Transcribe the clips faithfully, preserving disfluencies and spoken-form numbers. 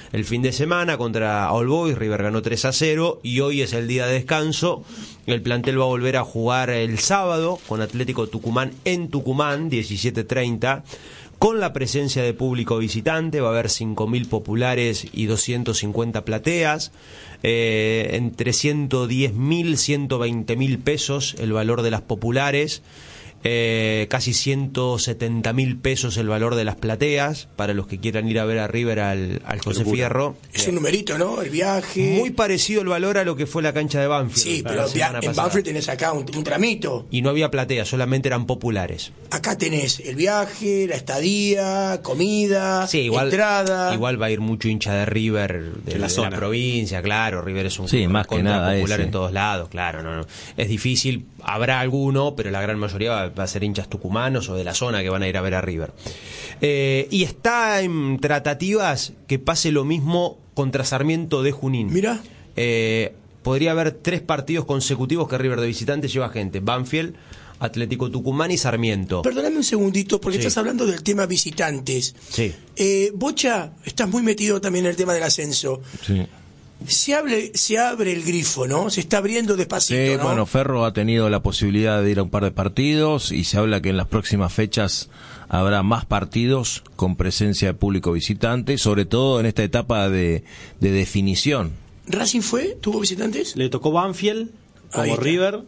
el fin de semana contra All Boys. River ganó tres a cero y hoy es el día de descanso. El plantel va a volver a jugar el sábado con Atlético Tucumán en Tucumán, diecisiete treinta, con la presencia de público visitante. Va a haber cinco mil populares y doscientas cincuenta plateas, eh, entre ciento diez mil, ciento veinte mil pesos el valor de las populares, eh, casi ciento setenta mil pesos el valor de las plateas, para los que quieran ir a ver a River al, al José Fierro. Es un numerito, ¿no? El viaje. Muy parecido el valor a lo que fue la cancha de Banfield. Sí, pero via- en Banfield tenés acá un, un tramito. Y no había platea, solamente eran populares. Acá tenés el viaje, la estadía, comida, sí, igual, entrada. Igual va a ir mucho hincha de River de, de, la, de la provincia, claro. River es un sí, más que nada popular ese. En todos lados, claro. No, no. Es difícil, habrá alguno, pero la gran mayoría va, va a ser hinchas tucumanos o de la zona que van a ir a ver a River. Eh, y está en tratativas que pase lo mismo contra Sarmiento de Junín. Mira. Eh, podría haber tres partidos consecutivos que River de visitante lleva gente: Banfield, Atlético Tucumán y Sarmiento. Perdóname un segundito, porque sí. estás hablando del tema visitantes. Sí. Eh, Bocha, estás muy metido también en el tema del ascenso. Sí. Se abre, se abre el grifo, ¿no? Se está abriendo despacito, sí, ¿no? Bueno, Ferro ha tenido la posibilidad de ir a un par de partidos y se habla que en las próximas fechas habrá más partidos con presencia de público visitante, sobre todo en esta etapa de, de definición. ¿Racing fue? ¿Tuvo visitantes? Le tocó Banfield, como River,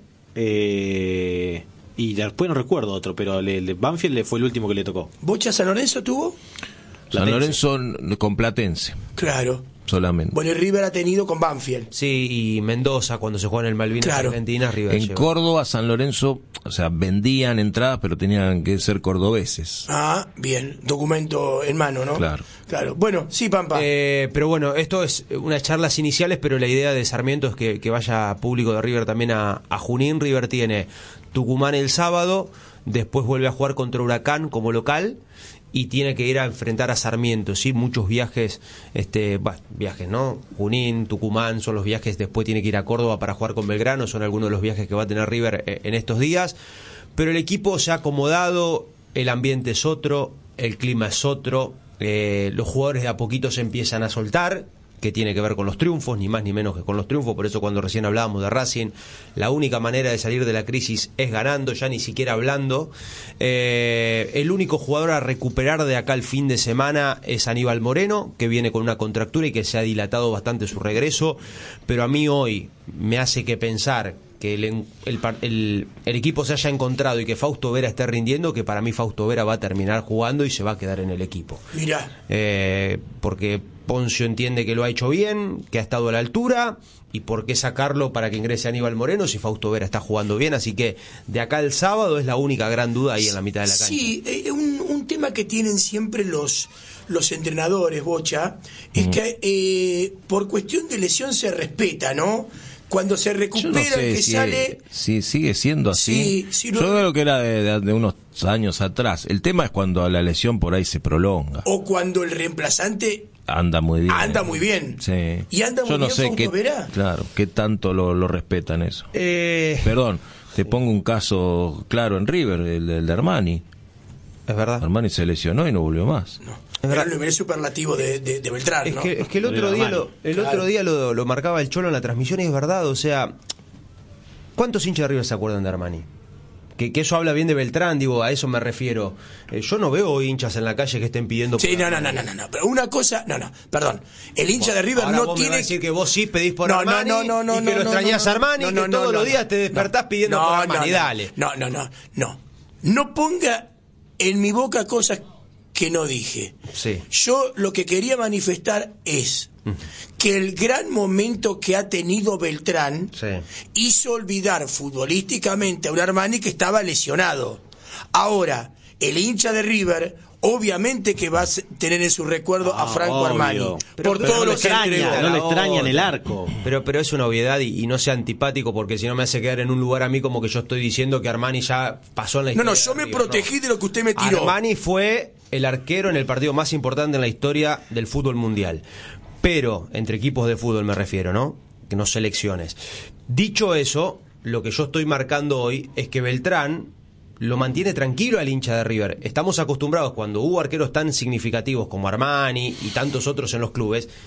eh, y después no recuerdo otro, pero le, le, Banfield le fue el último que le tocó. ¿Bocha San Lorenzo tuvo? San Lorenzo con Platense. Claro. Solamente. Bueno, el River ha tenido con Banfield. Sí, y Mendoza, cuando se juega en el Malvinas claro. Argentina, River En lleva. Córdoba, San Lorenzo, o sea, vendían entradas, pero tenían que ser cordobeses. Ah, bien. Documento en mano, ¿no? Claro. Claro. Bueno, sí, Pampa. Eh, pero bueno, esto es unas charlas iniciales, pero la idea de Sarmiento es que, que vaya público de River también a, a Junín. River tiene Tucumán el sábado, después vuelve a jugar contra Huracán como local, y tiene que ir a enfrentar a Sarmiento, ¿sí? Muchos viajes, este, bueno, viajes, ¿no? Junín, Tucumán son los viajes, después tiene que ir a Córdoba para jugar con Belgrano, son algunos de los viajes que va a tener River en estos días, pero el equipo se ha acomodado, el ambiente es otro, el clima es otro, eh, los jugadores de a poquito se empiezan a soltar, que tiene que ver con los triunfos, ni más ni menos que con los triunfos. Por eso cuando recién hablábamos de Racing, la única manera de salir de la crisis es ganando, ya ni siquiera hablando. Eh, el único jugador a recuperar de acá el fin de semana es Aníbal Moreno, que viene con una contractura y que se ha dilatado bastante su regreso, pero a mí hoy me hace que pensar que el, el, el, el equipo se haya encontrado y que Fausto Vera esté rindiendo, que para mí Fausto Vera va a terminar jugando y se va a quedar en el equipo. Mirá. Eh, porque Poncio entiende que lo ha hecho bien, que ha estado a la altura, y por qué sacarlo para que ingrese Aníbal Moreno si Fausto Vera está jugando bien. Así que de acá al sábado es la única gran duda ahí en la mitad de la cancha. Sí, eh, un, un tema que tienen siempre los los entrenadores, Bocha, es uh-huh. que eh, por cuestión de lesión se respeta, ¿no? Cuando se recupera no sé el que si sale... Si sigue siendo así. Sí, sí, no, yo creo que era de, de, de unos años atrás. El tema es cuando la lesión por ahí se prolonga. O cuando el reemplazante... Anda muy bien. Anda muy bien. Sí. Y anda muy yo no bien, sé qué, Vera. Claro, qué tanto lo, lo respetan eso. Eh... Perdón, te pongo un caso claro en River, el, el de Armani. Es verdad. Armani se lesionó y no volvió más. No. Es verdad. Era el nivel superlativo de, de, de Beltrán, es ¿no? Que, es que el otro día, lo, el claro. otro día lo, lo marcaba el Cholo en la transmisión y es verdad, o sea, ¿cuántos hinchas de River se acuerdan de Armani? Que, que eso habla bien de Beltrán, digo, a eso me refiero. Eh, yo no veo hinchas en la calle que estén pidiendo... Sí, no, no, no, no, no, no, pero una cosa... No, no, perdón. El hincha de River ahora no vos tiene... Me vas a decir que vos sí pedís por no, Armani no, no, no, y que no, lo no, extrañás no, a Armani no, y no, que no, todos no, los días no, te despertás no, pidiendo no, por Armani, no, no, dale. No, no, no, no. No ponga en mi boca cosas que no dije. Sí. Yo lo que quería manifestar es que el gran momento que ha tenido Beltrán sí. hizo olvidar futbolísticamente a un Armani que estaba lesionado. Ahora, el hincha de River obviamente que va a tener en su recuerdo ah, a Franco obvio. Armani pero, por pero todo no lo que extraña, entregó. no le extraña en el arco. Pero pero es una obviedad y, y no sea antipático, porque si no me hace quedar en un lugar a mí como que yo estoy diciendo que Armani ya pasó en la historia. No, no, yo me River, protegí no. de lo que usted me tiró. Armani fue el arquero en el partido más importante en la historia del fútbol mundial. Pero, entre equipos de fútbol me refiero, ¿no? Que no selecciones. Dicho eso, lo que yo estoy marcando hoy es que Beltrán lo mantiene tranquilo al hincha de River. Estamos acostumbrados, cuando hubo arqueros tan significativos como Armani y tantos otros en los clubes,